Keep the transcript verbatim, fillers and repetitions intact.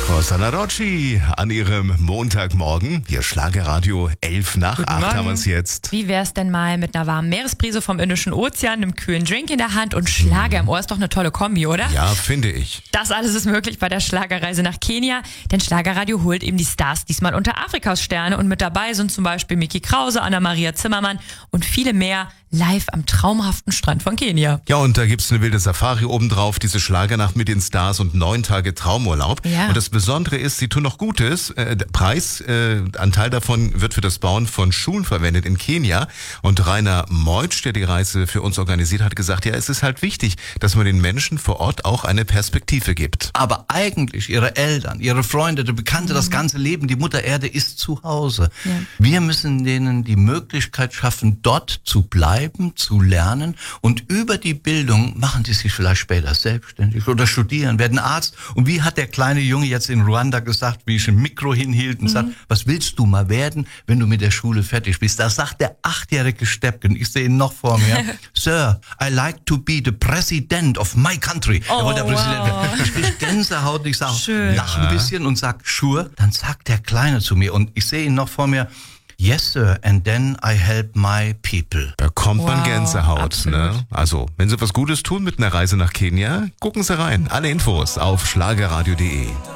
Rosanna Rocci an ihrem Montagmorgen. Hier Schlagerradio, elf nach Guten acht Morgen. haben wir es jetzt. Wie wär's denn mal mit einer warmen Meeresbrise vom Indischen Ozean, einem kühlen Drink in der Hand und Schlager im Ohr? Ist doch eine tolle Kombi, oder? Ja, finde ich. Das alles ist möglich bei der Schlagerreise nach Kenia, denn Schlagerradio holt eben die Stars diesmal unter Afrikas Sterne und mit dabei sind zum Beispiel Micky Krause, Anna-Maria Zimmermann und viele mehr live am traumhaften Strand von Kenia. Ja, und da gibt's eine wilde Safari obendrauf, diese Schlagernacht mit den Stars und neun Tage Traumurlaub. Ja. Und das Besondere ist, sie tun noch Gutes. Äh, der Preis, äh, ein Teil davon wird für das Bauen von Schulen verwendet in Kenia. Und Rainer Meutsch, der die Reise für uns organisiert hat, gesagt, ja, es ist halt wichtig, dass man den Menschen vor Ort auch eine Perspektive gibt. Aber eigentlich ihre Eltern, ihre Freunde, die Bekannte, das ganze Leben, die Mutter Erde ist zu Hause. Ja. Wir müssen denen die Möglichkeit schaffen, dort zu bleiben, zu lernen, und über die Bildung machen die sich vielleicht später selbstständig oder studieren, werden Arzt. Und wie hat der kleine Junge jetzt in Ruanda gesagt, wie ich ein Mikro hinhielt und Mhm. sagt, was willst du mal werden, wenn du mit der Schule fertig bist? Da sagt der achtjährige Steppken, ich sehe ihn noch vor mir, Sir, I like to be the president of my country. Oh, er wollte der Präsident wow. werden. Ich krieg Gänsehaut, ich sag, Schön. lach ein bisschen und sag, sure. Dann sagt der Kleine zu mir, und ich sehe ihn noch vor mir, yes, sir, and then I help my people. Da kommt man Wow, Gänsehaut. absolut. Ne? Also, wenn Sie was Gutes tun mit einer Reise nach Kenia, gucken Sie rein. Alle Infos auf schlagerradio punkt de.